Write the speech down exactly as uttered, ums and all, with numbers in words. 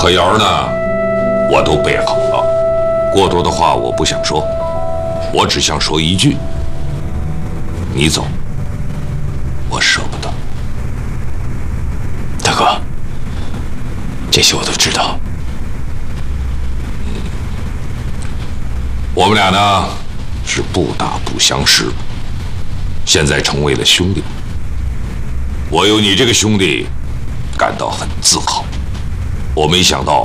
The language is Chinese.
和窑呢，我都备好了。过多的话我不想说，我只想说一句：你走，我舍不得。 大哥，这些我都知道。 我们俩呢是不打不相识，现在成为了兄弟。我有你这个兄弟，感到很自豪。我没想到